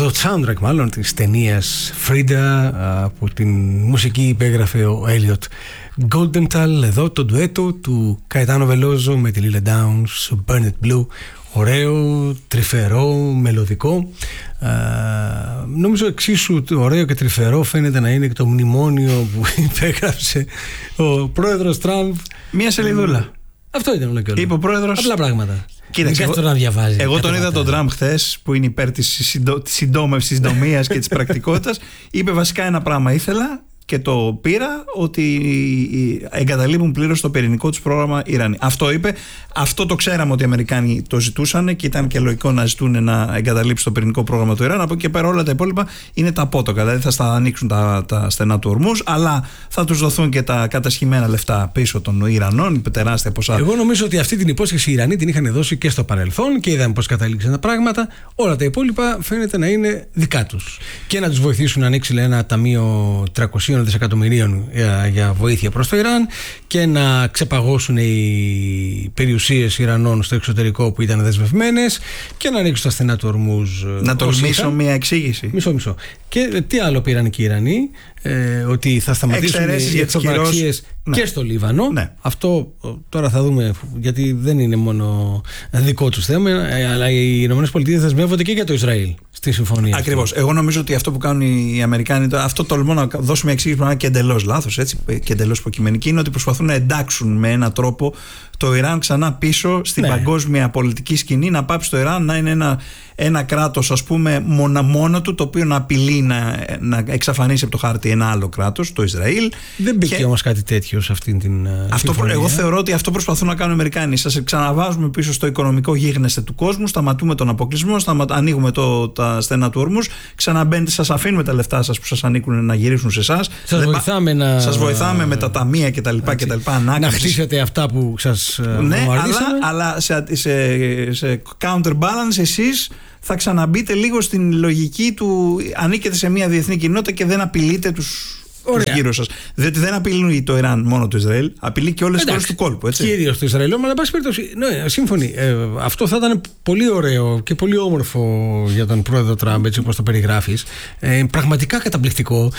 το soundtrack μάλλον της ταινίας Frida, που την μουσική υπέγραφε ο Elliot Goldenthal. Εδώ το ντουέτο του Caetano Veloso με τη Lila Downs, Burn It Blue. Ωραίο, τρυφερό, μελωδικό. Νομίζω εξίσου ωραίο και τρυφερό φαίνεται να είναι και το μνημόνιο που υπέγραψε ο πρόεδρος Τραμπ. Μία σελίδουλα. Αυτό ήταν όλο και όλο. Είπε ο πρόεδρος. Απλά πράγματα. Κοίταξε, να διαβάζει. Εγώ τον είδα τον Τραμπ χθες, που είναι υπέρ της συντομίας και της πρακτικότητας. Είπε βασικά ένα πράγμα ήθελα και το πήρα, ότι εγκαταλείπουν πλήρως το πυρηνικό τους πρόγραμμα Ιράνι. Αυτό είπε. Αυτό το ξέραμε ότι οι Αμερικάνοι το ζητούσαν και ήταν και λογικό να ζητούν να εγκαταλείψει το πυρηνικό πρόγραμμα του Ιράν. Από εκεί και πέρα όλα τα υπόλοιπα είναι τα απότοκα. Δηλαδή θα στα ανοίξουν τα στενά του ορμούς, αλλά θα τους δοθούν και τα κατασχημένα λεφτά πίσω των Ιρανών, τεράστια ποσά. Εγώ νομίζω ότι αυτή την υπόσχεση οι Ιρανοί την είχαν δώσει και στο παρελθόν και είδαμε πώς κατάληξαν τα πράγματα. Όλα τα υπόλοιπα φαίνεται να είναι δικά τους. Και να τους βοηθήσουν να ανοίξει ένα ταμείο 300 δισεκατομμυρίων για βοήθεια προς το Ιράν και να ξεπαγώσουν οι περιουσίες Ιρανών στο εξωτερικό που ήταν δεσμευμένες και να ανοίξουν τα στενά του ορμούς. Να τολμήσω μια εξήγηση. Μισό. Και τι άλλο πήραν και οι Ιρανοί, ότι θα σταματήσουν οι εχθροπραξίες και στο Λίβανο. Ναι. Αυτό τώρα θα δούμε, γιατί δεν είναι μόνο δικό τους θέμα, αλλά οι ΗΠΑ δεσμεύονται και για το Ισραήλ στη συμφωνία. Ακριβώς. Εγώ νομίζω ότι αυτό που κάνουν οι Αμερικάνοι, αυτό τολμώ να δώσω μια εξήγηση που είναι και εντελώς λάθος, έτσι, και εντελώς υποκειμενική, είναι ότι προσπαθούν να εντάξουν με έναν τρόπο το Ιράν ξανά πίσω στην παγκόσμια πολιτική σκηνή, να πάψει το Ιράν να είναι ένα κράτος, ας πούμε, μόνο του, το οποίο να απειλεί να εξαφανίσει από το χάρτη ένα άλλο κράτος, το Ισραήλ. Δεν μπήκε όμως κάτι τέτοιο σε αυτήν την συμφωνία. Εγώ θεωρώ ότι αυτό προσπαθούν να κάνουν οι Αμερικάνοι. Σας ξαναβάζουμε πίσω στο οικονομικό γίγνεσθε του κόσμου, σταματούμε τον αποκλεισμό, ανοίγουμε τα στενά του ορμούς, ξαναμπαίνετε, σας αφήνουμε τα λεφτά σας που σας ανήκουν να γυρίσουν σε εσάς. Σας βοηθάμε με τα ταμεία κτλ. Να χτίσετε αυτά που σας. Ναι, αλλά σε counterbalance εσείς θα ξαναμπείτε λίγο στην λογική του ανήκετε σε μια διεθνή κοινότητα και δεν απειλείτε τους γύρω σας. Διότι δεν απειλούν το Ιράν μόνο το Ισραήλ, απειλεί και όλες τις χώρες του κόλπου. Κυρίως το Ισραήλ, αλλά εν πάση περιπτώσει. Ναι, σύμφωνοι. Αυτό θα ήταν πολύ ωραίο και πολύ όμορφο για τον πρόεδρο Τραμπ, έτσι όπως το περιγράφεις. Πραγματικά καταπληκτικό.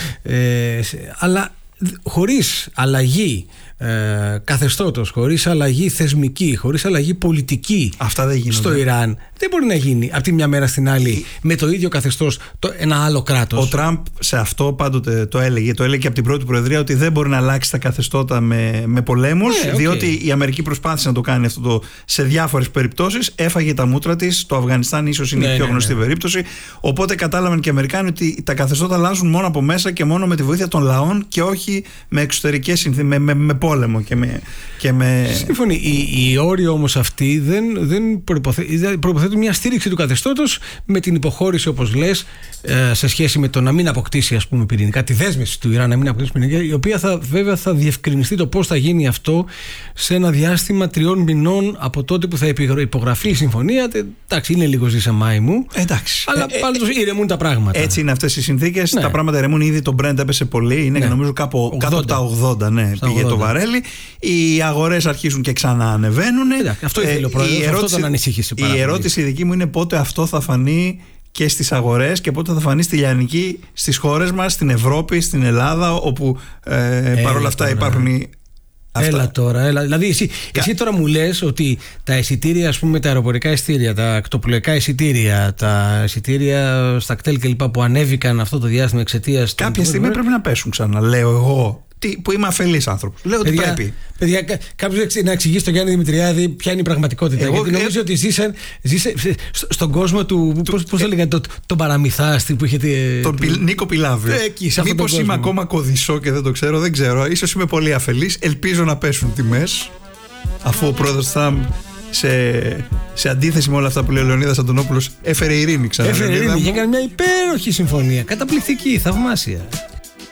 Αλλά χωρίς αλλαγή καθεστώτος, χωρίς αλλαγή θεσμική, χωρίς αλλαγή πολιτική στο Ιράν, δεν μπορεί να γίνει από τη μια μέρα στην άλλη με το ίδιο καθεστώς ένα άλλο κράτος. Ο Τραμπ σε αυτό πάντοτε το έλεγε και από την πρώτη προεδρία, ότι δεν μπορεί να αλλάξει τα καθεστώτα με πολέμους, διότι η Αμερική προσπάθησε να το κάνει αυτό σε διάφορες περιπτώσεις, έφαγε τα μούτρα της. Το Αφγανιστάν ίσως είναι η πιο γνωστή περίπτωση. Οπότε κατάλαβαν και οι Αμερικάνοι ότι τα καθεστώτα αλλάζουν μόνο από μέσα και μόνο με τη βοήθεια των λαών και όχι με εξωτερικές συνθήκες, με πόλεμο και με... Σύμφωνοι. Οι όροι όμως αυτοί δεν προϋποθέτουν μια στήριξη του καθεστώτος με την υποχώρηση, όπως λες, σε σχέση με το να μην αποκτήσει, ας πούμε, πυρηνικά, τη δέσμευση του Ιράν να μην αποκτήσει πυρηνικά, η οποία βέβαια θα διευκρινιστεί το πώς θα γίνει αυτό σε ένα διάστημα 3 μηνών από τότε που θα υπογραφεί η συμφωνία. Εντάξει, είναι λίγο ζήσαμάι μου. Εντάξει. Αλλά πάντως ηρεμούν τα πράγματα. Έτσι είναι αυτές οι συνθήκες. Τα πράγματα ηρεμούν. Ήδη το Brent έπεσε πολύ. Είναι νομίζω κάτω από τα 80. Πήγε το βαρέλι. Οι αγορές αρχίζουν και ξανά ανεβαίνουν. Αυτό ήθελε ο πρόεδρος. Αυτό τον ανησύχησε πάρα πολύ. Η ερώτηση δική μου είναι πότε αυτό θα φανεί και στις αγορές και πότε θα φανεί στη λιανική στις χώρες μας, στην Ευρώπη, στην Ελλάδα, όπου παρόλα αυτά υπάρχουν. Έλα τώρα. Δηλαδή, εσύ τώρα μου λες ότι τα εισιτήρια, ας πούμε, τα αεροπορικά εισιτήρια, τα ακτοπλοϊκά εισιτήρια, τα εισιτήρια στα κτέλ κλπ. Που ανέβηκαν αυτό το διάστημα εξαιτίας. Κάποια στιγμή πρέπει να πέσουν ξανά, λέω εγώ. Που είμαι αφελής άνθρωπος. Λέω ότι πρέπει. Παιδιά, κάποιος να εξηγήσει στον Γιάννη Δημητριάδη ποια είναι η πραγματικότητα. Γιατί νομίζω ότι ζήσε στον κόσμο του. Πώς το λέγανε, τον παραμυθάστη που είχετε. Τον Νίκο Πιλάβιο. Μήπως είμαι ακόμα κωδισό και δεν το ξέρω, δεν ξέρω. Ίσως είμαι πολύ αφελής. Ελπίζω να πέσουν τιμές. Αφού ο πρόεδρος Τραμπ, σε αντίθεση με όλα αυτά που λέει ο Λεωνίδας Αντωνόπουλος, έφερε ειρήνη ξανά. Έφερε ειρήνη και έκανε μια υπέροχη συμφωνία. Καταπληκτική, θαυμάσια.